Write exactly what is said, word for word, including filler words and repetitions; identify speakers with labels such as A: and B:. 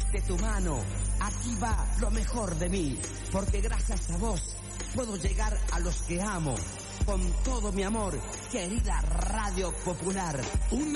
A: tendiste tu mano. Aquí va lo mejor de mí, porque gracias a vos puedo llegar a los que amo. Con todo mi amor, querida Radio Popular.
B: Una